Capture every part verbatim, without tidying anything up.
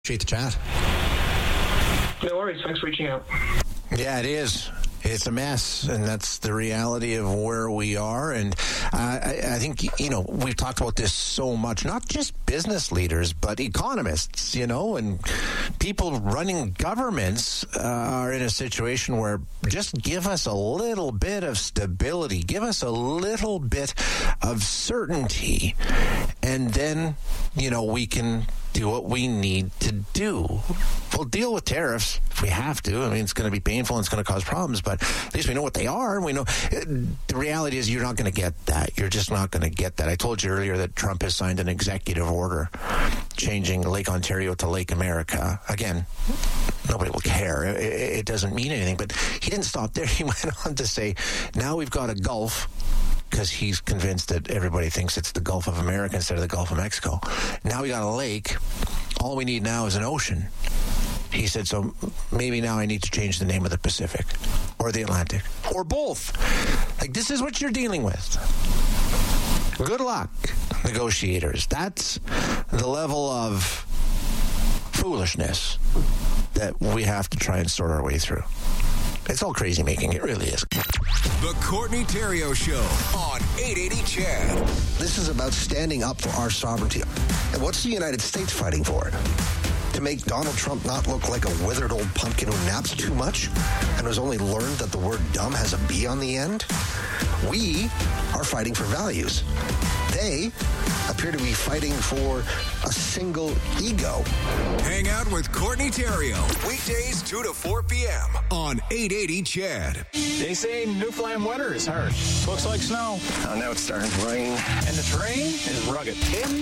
Appreciate the chat. No worries. Thanks for reaching out. Yeah, it is. It's a mess, and that's the reality of where we are. And uh, I, I think, you know, we've talked about this so much, not just business leaders, but economists, you know, and people running governments uh, are in a situation where just give us a little bit of stability, give us a little bit of certainty, and then, you know, we can do what we need to do. We'll deal with tariffs if we have to. I mean, it's going to be painful and it's going to cause problems, but at least we know what they are. And we know the reality is you're not going to get that. You're just not going to get that. I told you earlier that Trump has signed an executive order changing Lake Ontario to Lake America. Again, nobody will care. It, it doesn't mean anything, but he didn't stop there. He went on to say, now we've got a Gulf, because he's convinced that everybody thinks it's the Gulf of America instead of the Gulf of Mexico. Now we got a lake. All we need now is an ocean. He said, so maybe now I need to change the name of the Pacific or the Atlantic or both. Like, this is what you're dealing with. Good luck, negotiators. That's the level of foolishness that we have to try and sort our way through. It's all crazy making. It really is. The Courtney Theriault Show on eight eighty C H E D. This is about standing up for our sovereignty. And what's the United States fighting for? To make Donald Trump not look like a withered old pumpkin who naps too much and has only learned that the word dumb has a B on the end? We are fighting for values. They appear to be fighting for a single ego. Hang out with Courtney Theriault. Weekdays two to four p.m. on eight eighty C H E D. They say Newfoundland winter is harsh. Looks like snow. Oh, now it's starting to rain. And the terrain is rugged.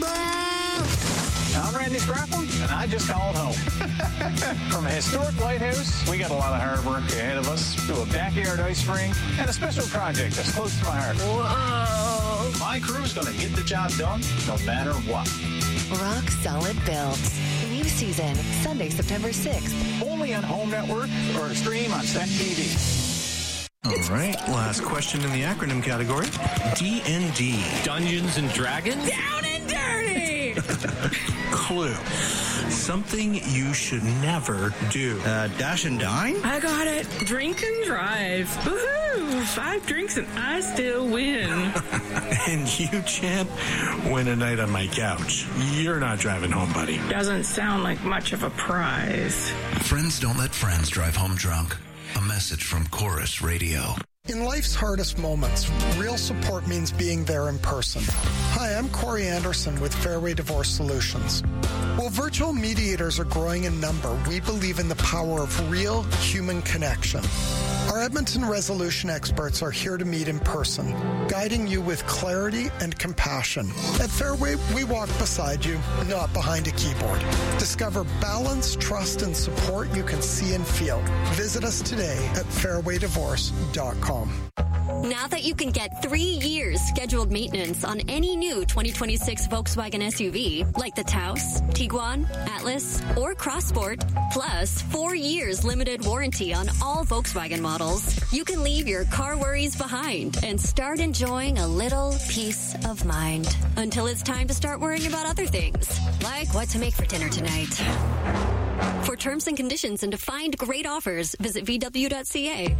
I'm Randy Scrappin, and I just called home. From a historic lighthouse, we got a lot of hard work ahead of us, to a backyard ice rink, and a special project that's close to my heart. Whoa! My crew's going to get the job done, no matter what. Rock Solid Builds. New season, Sunday, September sixth. Only on Home Network or stream on Stack T V. All right, last question in the acronym category. D and D. Dungeons and Dragons? Down and dirty! Clue. Something you should never do. Uh, dash and dine? I got it. Drink and drive. Woohoo! Five drinks and I still win. And you, champ, win a night on my couch. You're not driving home, buddy. Doesn't sound like much of a prize. Friends don't let friends drive home drunk. A message from Chorus Radio. In life's hardest moments, real support means being there in person. Hi, I'm Corey Anderson with Fairway Divorce Solutions. While virtual mediators are growing in number, we believe in the power of real human connection. Our Edmonton resolution experts are here to meet in person, guiding you with clarity and compassion. At Fairway, we walk beside you, not behind a keyboard. Discover balance, trust, and support you can see and feel. Visit us today at fairway divorce dot com. Now that you can get three years scheduled maintenance on any new twenty twenty-six Volkswagen S U V, like the Taos, Tiguan, Atlas, or Crossport, plus four years limited warranty on all Volkswagen models, you can leave your car worries behind and start enjoying a little peace of mind until it's time to start worrying about other things, like what to make for dinner tonight. For terms and conditions and to find great offers, visit v w dot c a.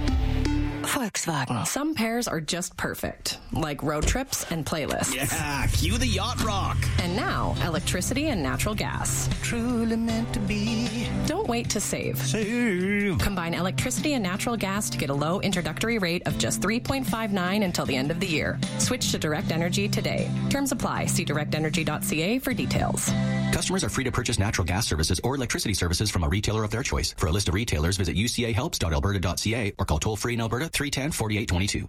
Volkswagen. Some pairs are just perfect, like road trips and playlists. Yeah, cue the yacht rock. And now, electricity and natural gas. Truly meant to be. Don't wait to save. Save. Combine electricity and natural gas to get a low introductory rate of just three point five nine until the end of the year. Switch to Direct Energy today. Terms apply. See direct energy dot c a for details. Customers are free to purchase natural gas services or electricity services from a retailer of their choice. For a list of retailers, visit u c a helps dot alberta dot c a or call toll-free in Alberta three one zero, four eight two two.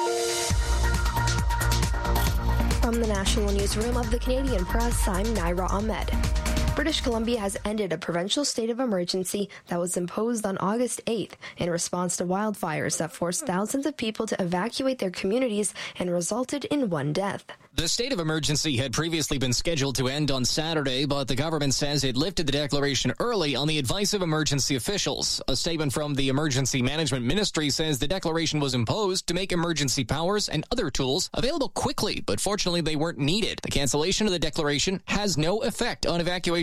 From the National Newsroom of the Canadian Press, I'm Naira Ahmed. British Columbia has ended a provincial state of emergency that was imposed on August eighth in response to wildfires that forced thousands of people to evacuate their communities and resulted in one death. The state of emergency had previously been scheduled to end on Saturday, but the government says it lifted the declaration early on the advice of emergency officials. A statement from the Emergency Management Ministry says the declaration was imposed to make emergency powers and other tools available quickly, but fortunately they weren't needed. The cancellation of the declaration has no effect on evacuation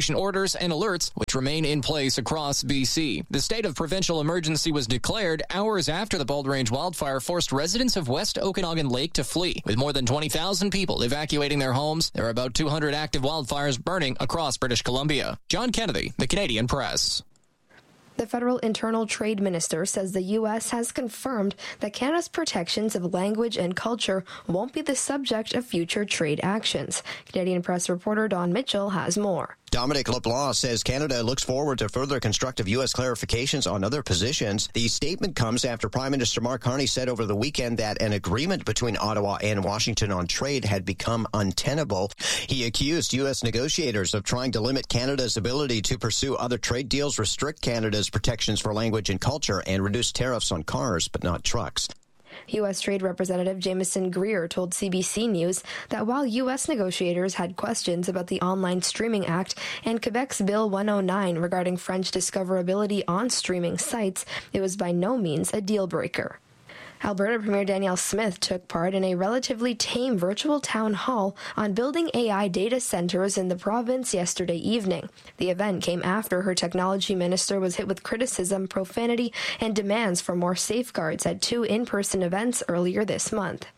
evacuation orders and alerts, which remain in place across B C. The state of provincial emergency was declared hours after the Bold Range wildfire forced residents of West Okanagan Lake to flee. With more than twenty thousand people evacuating their homes, there are about two hundred active wildfires burning across British Columbia. John Kennedy, The Canadian Press. The federal internal trade minister says the U S has confirmed that Canada's protections of language and culture won't be the subject of future trade actions. Canadian Press reporter Don Mitchell has more. Dominic LeBlanc says Canada looks forward to further constructive U S clarifications on other positions. The statement comes after Prime Minister Mark Carney said over the weekend that an agreement between Ottawa and Washington on trade had become untenable. He accused U S negotiators of trying to limit Canada's ability to pursue other trade deals, restrict Canada's protections for language and culture, and reduce tariffs on cars, but not trucks. U S Trade Representative Jameson Greer told C B C News that while U S negotiators had questions about the Online Streaming Act and Quebec's Bill one oh nine regarding French discoverability on streaming sites, it was by no means a deal-breaker. Alberta Premier Danielle Smith took part in a relatively tame virtual town hall on building A I data centers in the province yesterday evening. The event came after her technology minister was hit with criticism, profanity, and demands for more safeguards at two in-person events earlier this month.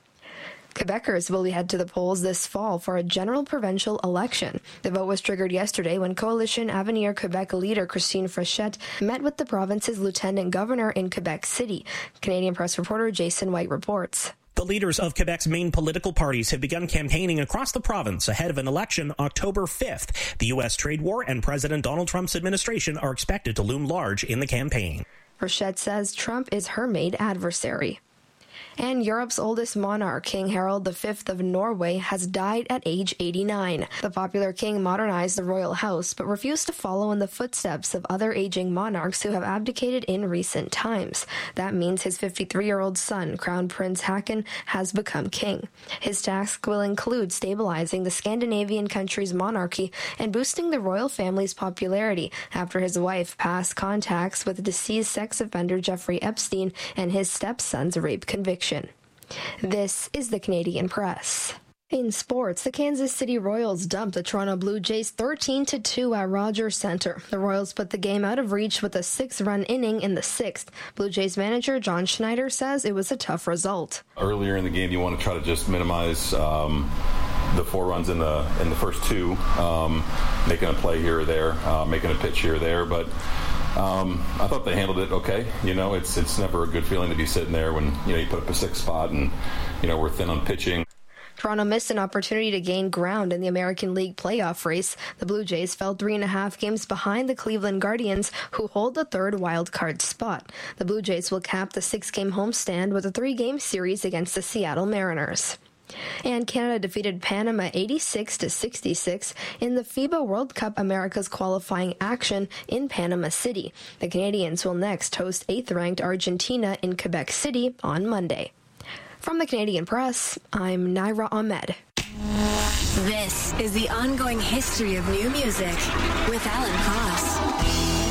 Quebecers will head to the polls this fall for a general provincial election. The vote was triggered yesterday when Coalition Avenir Quebec leader Christine Frechette met with the province's lieutenant governor in Quebec City. Canadian Press reporter Jason White reports. The leaders of Quebec's main political parties have begun campaigning across the province ahead of an election October fifth. The U S trade war and President Donald Trump's administration are expected to loom large in the campaign. Frechette says Trump is her main adversary. And Europe's oldest monarch, King Harald the Fifth of Norway, has died at age eighty-nine. The popular king modernized the royal house, but refused to follow in the footsteps of other aging monarchs who have abdicated in recent times. That means his fifty-three-year-old son, Crown Prince Haakon, has become king. His task will include stabilizing the Scandinavian country's monarchy and boosting the royal family's popularity after his wife passed contacts with deceased sex offender Jeffrey Epstein and his stepson's rape conviction. This is the Canadian Press. In sports, the Kansas City Royals dumped the Toronto Blue Jays thirteen to two at Rogers Centre. The Royals put the game out of reach with a six-run inning in the sixth. Blue Jays manager John Schneider says it was a tough result. Earlier in the game, you want to try to just minimize um, the four runs in the in the first two, um, making a play here or there, uh, making a pitch here or there, but Um, I thought they handled it okay. You know, it's it's never a good feeling to be sitting there when, you know, you put up a six spot and, you know, we're thin on pitching. Toronto missed an opportunity to gain ground in the American League playoff race. The Blue Jays fell three and a half games behind the Cleveland Guardians, who hold the third wild card spot. The Blue Jays will cap the six-game homestand with a three-game series against the Seattle Mariners. And Canada defeated Panama eighty-six to sixty-six in the FIBA World Cup America's qualifying action in Panama City. The Canadians will next host eighth-ranked Argentina in Quebec City on Monday. From the Canadian Press, I'm Naira Ahmed. This is the ongoing history of new music with Alan Cross.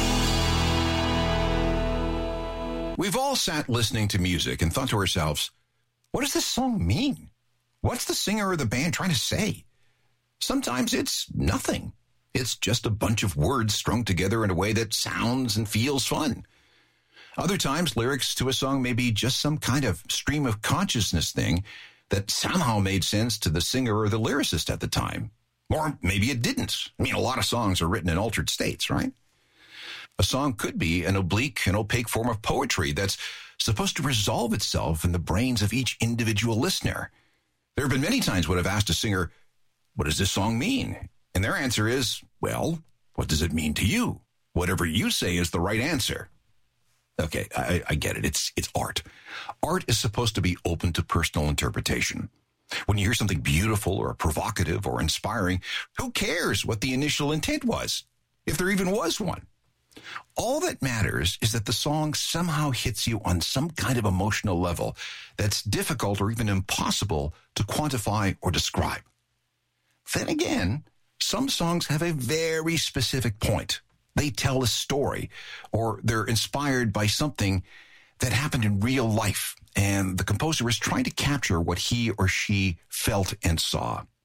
We've all sat listening to music and thought to ourselves, what does this song mean? What's the singer or the band trying to say? Sometimes it's nothing. It's just a bunch of words strung together in a way that sounds and feels fun. Other times, lyrics to a song may be just some kind of stream of consciousness thing that somehow made sense to the singer or the lyricist at the time. Or maybe it didn't. I mean, a lot of songs are written in altered states, right? A song could be an oblique and opaque form of poetry that's supposed to resolve itself in the brains of each individual listener. There have been many times when I've asked a singer, what does this song mean? And their answer is, well, what does it mean to you? Whatever you say is the right answer. Okay, I, I get it. It's it's art. Art is supposed to be open to personal interpretation. When you hear something beautiful or provocative or inspiring, who cares what the initial intent was, if there even was one? All that matters is that the song somehow hits you on some kind of emotional level that's difficult or even impossible to quantify or describe. Then again, some songs have a very specific point. They tell a story, or they're inspired by something that happened in real life, and the composer is trying to capture what he or she felt and saw.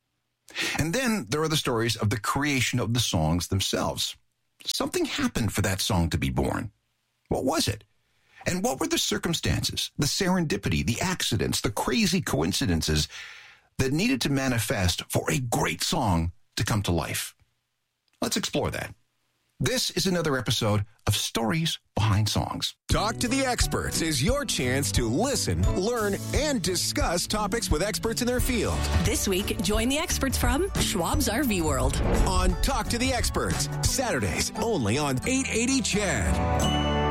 And then there are the stories of the creation of the songs themselves. Something happened for that song to be born. What was it? And what were the circumstances, the serendipity, the accidents, the crazy coincidences that needed to manifest for a great song to come to life? Let's explore that. This is another episode of Stories Behind Songs. Talk to the Experts is your chance to listen, learn, and discuss topics with experts in their field. This week, join the experts from Schwab's R V World. On Talk to the Experts, Saturdays only on eight eighty C H E D.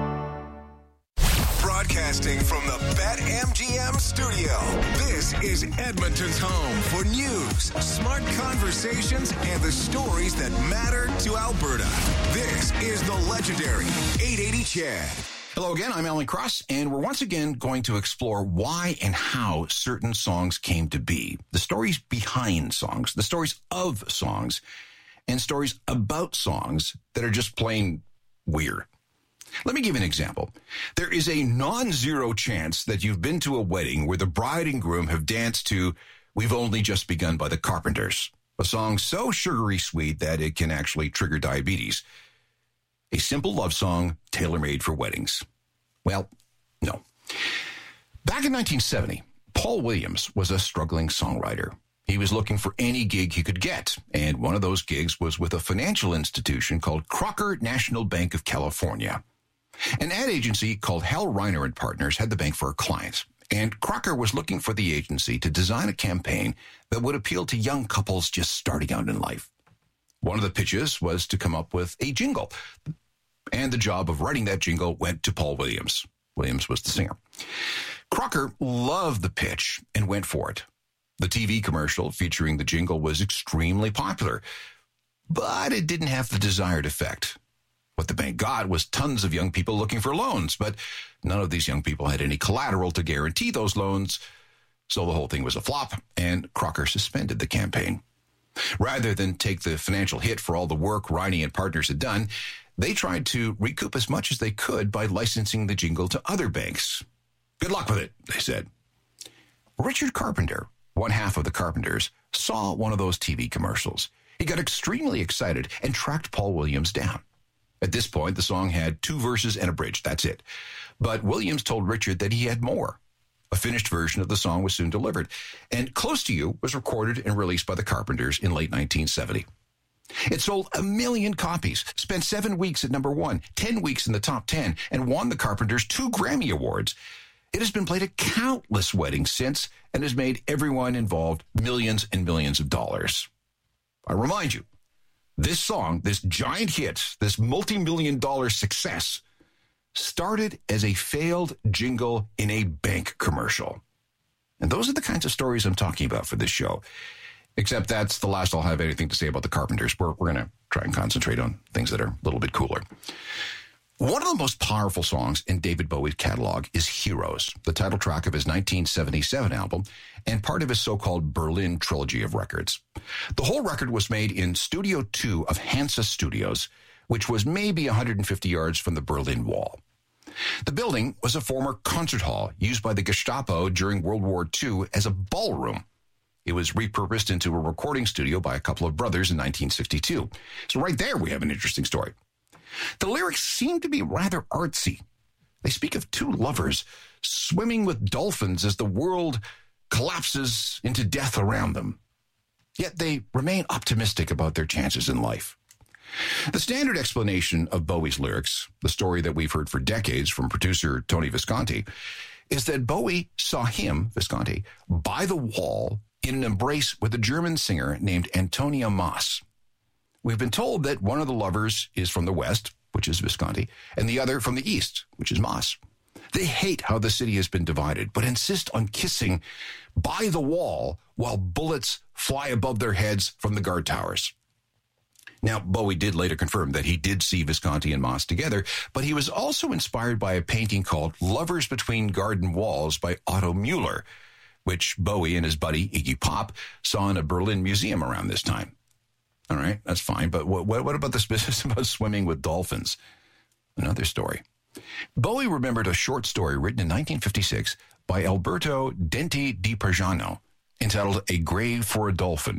Broadcasting from the BetMGM studio, this is Edmonton's home for news, smart conversations, and the stories that matter to Alberta. This is the legendary eight eighty C H E D. Hello again, I'm Alan Cross, and we're once again going to explore why and how certain songs came to be, the stories behind songs, the stories of songs, and stories about songs that are just plain weird. Let me give you an example. There is a non-zero chance that you've been to a wedding where the bride and groom have danced to We've Only Just Begun by the Carpenters, a song so sugary sweet that it can actually trigger diabetes. A simple love song tailor-made for weddings. Well, no. Back in nineteen seventy, Paul Williams was a struggling songwriter. He was looking for any gig he could get, and one of those gigs was with a financial institution called Crocker National Bank of California. An ad agency called Hal Reiner and Partners had the bank for a client, and Crocker was looking for the agency to design a campaign that would appeal to young couples just starting out in life. One of the pitches was to come up with a jingle, and the job of writing that jingle went to Paul Williams. Williams was the singer. Crocker loved the pitch and went for it. The T V commercial featuring the jingle was extremely popular, but it didn't have the desired effect. What the bank got was tons of young people looking for loans, but none of these young people had any collateral to guarantee those loans, so the whole thing was a flop, and Crocker suspended the campaign. Rather than take the financial hit for all the work Reiner and Partners had done, they tried to recoup as much as they could by licensing the jingle to other banks. Good luck with it, they said. Richard Carpenter, one half of the Carpenters, saw one of those T V commercials. He got extremely excited and tracked Paul Williams down. At this point, the song had two verses and a bridge. That's it. But Williams told Richard that he had more. A finished version of the song was soon delivered, and Close to You was recorded and released by the Carpenters in late nineteen seventy. It sold a million copies, spent seven weeks at number one, ten weeks in the top ten, and won the Carpenters two Grammy Awards. It has been played at countless weddings since and has made everyone involved millions and millions of dollars. I remind you, this song, this giant hit, this multi-million dollar success, started as a failed jingle in a bank commercial. And those are the kinds of stories I'm talking about for this show. Except that's the last I'll have anything to say about the Carpenters. We're, we're going to try and concentrate on things that are a little bit cooler. One of the most powerful songs in David Bowie's catalog is Heroes, the title track of his nineteen seventy-seven album and part of his so-called Berlin trilogy of records. The whole record was made in Studio two of Hansa Studios, which was maybe one hundred fifty yards from the Berlin Wall. The building was a former concert hall used by the Gestapo during World War Two as a ballroom. It was repurposed into a recording studio by a couple of brothers in nineteen sixty-two. So right there we have an interesting story. The lyrics seem to be rather artsy. They speak of two lovers swimming with dolphins as the world collapses into death around them. Yet they remain optimistic about their chances in life. The standard explanation of Bowie's lyrics, the story that we've heard for decades from producer Tony Visconti, is that Bowie saw him, Visconti, by the wall in an embrace with a German singer named Antonia Maas. We've been told that one of the lovers is from the West, which is Visconti, and the other from the East, which is Maas. They hate how the city has been divided, but insist on kissing by the wall while bullets fly above their heads from the guard towers. Now, Bowie did later confirm that he did see Visconti and Maas together, but he was also inspired by a painting called Lovers Between Garden Walls by Otto Mueller, which Bowie and his buddy Iggy Pop saw in a Berlin museum around this time. All right, that's fine. But what, what about this business about swimming with dolphins? Another story. Bowie remembered a short story written in nineteen fifty-six by Alberto Denti di Pergiano entitled A Grave for a Dolphin,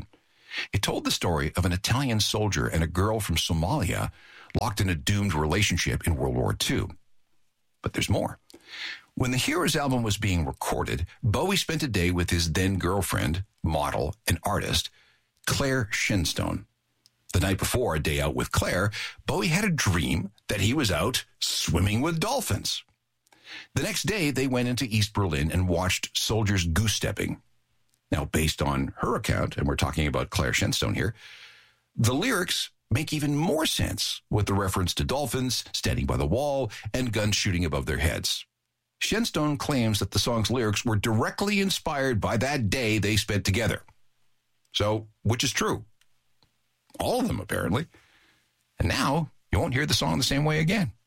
It told the story of an Italian soldier and a girl from Somalia locked in a doomed relationship in World War Two. But there's more. When the Heroes album was being recorded, Bowie spent a day with his then-girlfriend, model, and artist, Claire Shenstone. The night before a day out with Claire, Bowie had a dream that he was out swimming with dolphins. The next day, they went into East Berlin and watched soldiers goose-stepping. Now, based on her account, and we're talking about Claire Shenstone here, the lyrics make even more sense with the reference to dolphins standing by the wall and guns shooting above their heads. Shenstone claims that the song's lyrics were directly inspired by that day they spent together. So, which is true? All of them, apparently. And now, you won't hear the song the same way again.